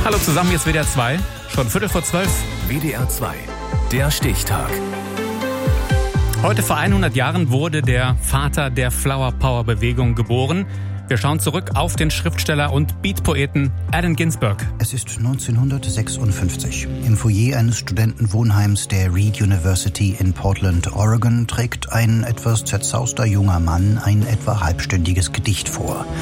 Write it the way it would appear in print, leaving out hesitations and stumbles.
Hallo zusammen, jetzt WDR 2, schon 11:45. WDR 2, der Stichtag. Heute vor 100 Jahren wurde der Vater der Flower Power Bewegung geboren. Wir schauen zurück auf den Schriftsteller und Beatpoeten Allen Ginsberg. Es ist 1956. Im Foyer eines Studentenwohnheims der Reed University in Portland, Oregon, trägt ein etwas zerzauster junger Mann ein etwa halbstündiges Gedicht vor.